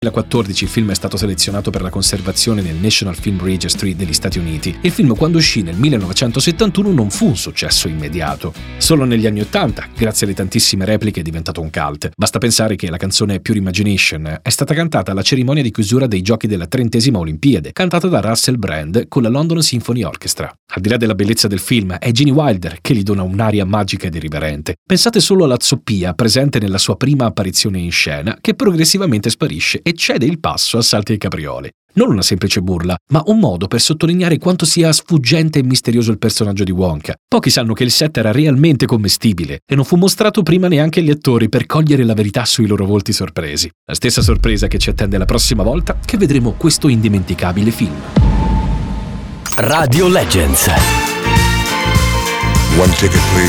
2014 il film è stato selezionato per la conservazione nel National Film Registry degli Stati Uniti. Il film, quando uscì nel 1971, non fu un successo immediato. Solo negli anni 80, grazie alle tantissime repliche, è diventato un cult. Basta pensare che la canzone Pure Imagination è stata cantata alla cerimonia di chiusura dei giochi della 30ª Olimpiade, cantata da Russell Brand con la London Symphony Orchestra. Al di là della bellezza del film, è Gene Wilder che gli dona un'aria magica ed irriverente. Pensate solo alla zoppia presente nella sua prima apparizione in scena, che progressivamente sparisce e cede il passo a salti e capriole. Non una semplice burla, ma un modo per sottolineare quanto sia sfuggente e misterioso il personaggio di Wonka. Pochi sanno che il set era realmente commestibile e non fu mostrato prima neanche agli attori per cogliere la verità sui loro volti sorpresi. La stessa sorpresa che ci attende la prossima volta che vedremo questo indimenticabile film. Radio Legends. One ticket, please.